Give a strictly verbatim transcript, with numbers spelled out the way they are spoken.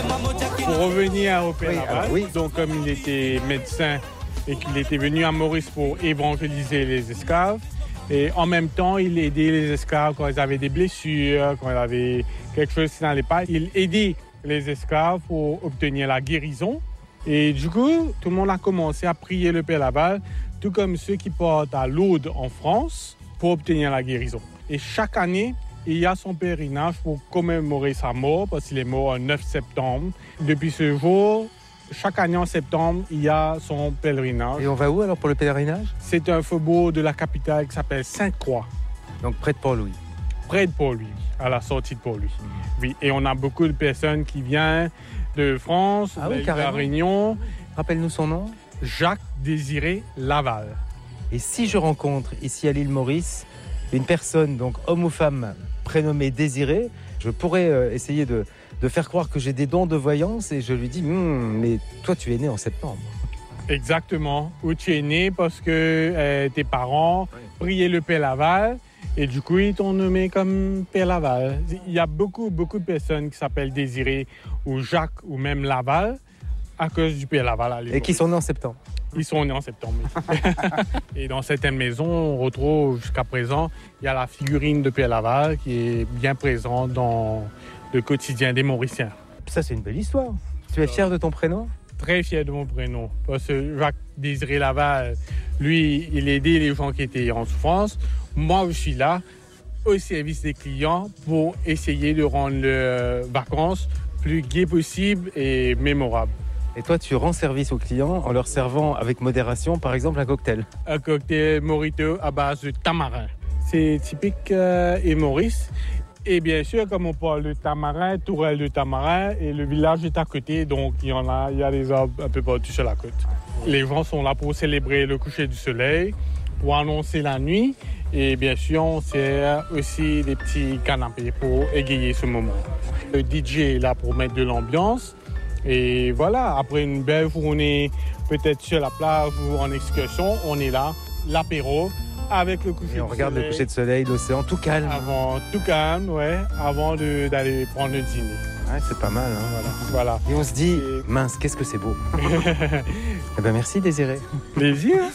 Pour revenir au Père Oui, Laval, alors oui. donc comme il était médecin et qu'il était venu à Maurice pour évangéliser les esclaves, et en même temps, il aidait les esclaves quand ils avaient des blessures, quand ils avaient quelque chose qui n'allait pas. Il aidait les esclaves pour obtenir la guérison. Et du coup, tout le monde a commencé à prier le Père Laval, tout comme ceux qui partent à Lourdes en France pour obtenir la guérison. Et chaque année, il y a son pèlerinage pour commémorer sa mort, parce qu'il est mort le neuf septembre. Depuis ce jour, chaque année en septembre, il y a son pèlerinage. Et on va où alors pour le pèlerinage? C'est un faubourg de la capitale qui s'appelle Sainte-Croix, Donc près de Port-Louis. près de Port-Louis, à la sortie de Port-Louis. Oui, et on a beaucoup de personnes qui viennent de France, Ah oui, de la carrément. Réunion. Rappelle-nous son nom. Jacques Désiré Laval. Et si je rencontre ici à l'île Maurice une personne, donc homme ou femme, prénommée Désiré, je pourrais euh, essayer de, de faire croire que j'ai des dons de voyance et je lui dis Hm, mais toi tu es né en septembre. Exactement, où tu es né parce que euh, tes parents priaient le Père Laval et du coup ils t'ont nommé comme Père Laval. Il y a beaucoup, beaucoup de personnes qui s'appellent Désiré ou Jacques ou même Laval à cause du Père Laval à l'époque. Et qui sont nés en septembre. Ils sont nés en septembre. oui. Et dans certaines maisons, on retrouve jusqu'à présent, il y a la figurine de Père Laval qui est bien présente dans le quotidien des Mauriciens. Ça c'est une belle histoire. Tu es fier de ton prénom? Très fier de mon prénom. Parce que Jacques Désiré Laval, lui, il aidait les gens qui étaient en souffrance. Moi, je suis là au service des clients pour essayer de rendre leurs vacances plus gaies possible et mémorables. Et toi tu rends service aux clients en leur servant avec modération par exemple un cocktail. Un cocktail mojito à base de tamarin. C'est typique euh, et Maurice. Et bien sûr, comme on parle de tamarin, tourelle de tamarin, et le village est à côté, donc il y en a, il y a des arbres un peu partout sur la côte. Les gens sont là pour célébrer le coucher du soleil, pour annoncer la nuit, et bien sûr, on sert aussi des petits canapés pour égayer ce moment. Le D J est là pour mettre de l'ambiance, et voilà, après une belle journée, peut-être sur la plage ou en excursion, on est là, l'apéro, avec le coucher Et on du regarde soleil. le coucher de soleil, l'océan, tout calme. Avant, tout calme, ouais, avant de- d'aller prendre le dîner. Ouais, c'est pas mal. Hein, voilà. Voilà. Et on se dit, Et- mince, qu'est-ce que c'est beau. Eh ben merci Désiré. Plaisir.